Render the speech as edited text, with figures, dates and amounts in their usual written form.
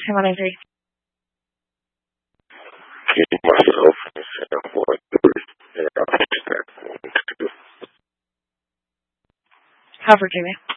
Hey, my name's Reese. Keep myself and say 1 3 and I'll start going to How, Virginia?